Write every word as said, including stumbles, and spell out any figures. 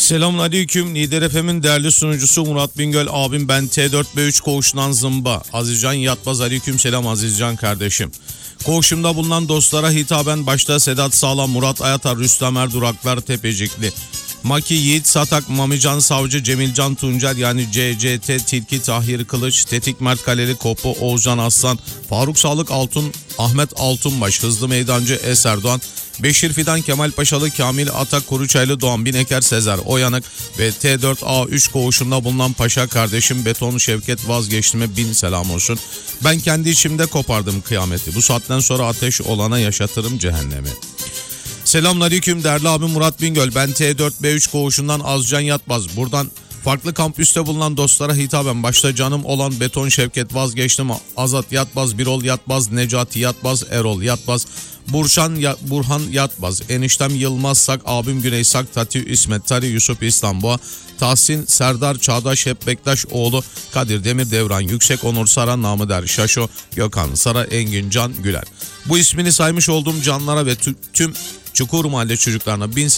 Selamünaleyküm. Niğde F M'in değerli sunucusu Murat Bingöl abim, ben T dört B üç koğuşundan Zımba. Azizcan Yatmaz, aleyküm selam Azizcan kardeşim. Koğuşumda bulunan dostlara hitaben başta Sedat Sağlam, Murat Ayatar, Rüstem Erduraklar Tepecikli, Maki Yiğit Satak, Mamican Savcı, Cemilcan Tuncer yani C C T, Tilki Tahir Kılıç, Tetik Mert Kaleli, Kopo Oğuzcan Aslan, Faruk Sağlık Altun, Ahmet Altunbaş, Hızlı Meydancı Eser Doğan, Beşir Fidan, Kemal Paşalı, Kamil Atak, Kuruçaylı, Doğan Bineker, Sezer Oyanık ve T dört A üç koğuşunda bulunan paşa kardeşim Beton Şevket Vazgeçtiğime bin selam olsun. Ben kendi içimde kopardım kıyameti. Bu saatten sonra ateş olana yaşatırım cehennemi. Selamünaleyküm değerli abim Murat Bingöl. Ben T dört B üç koğuşundan Azcan Yatmaz. Buradan farklı kampüste bulunan dostlara hitaben başta canım olan Beton Şevket Vazgeçtim, Azat Yatmaz, Birol Yatmaz, Necati Yatmaz, Erol Yatmaz, Burşan ya, Burhan Yatmaz, eniştem Yılmaz Sak, abim Güney Sak, Tati İsmet Tari, Yusuf İstanbul'a, Tahsin Serdar Çağdaş Hep Bektaş oğlu, Kadir Demir Devran, Yüksek Onur Sara, Namı Der Şaşo, Gökhan Sara, Engin Can Güler. Bu ismini saymış olduğum canlara ve tüm Çukur Mahalle çocuklarına bin